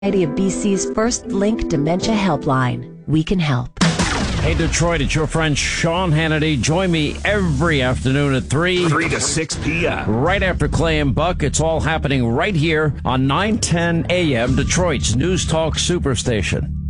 of BC's first Link Dementia Helpline. We can help. Hey, Detroit, it's your friend Sean Hannity. Join me every afternoon at 3 to 6 p.m. Right after Clay and Buck. It's all happening right here on 910 a.m. Detroit's News Talk Superstation.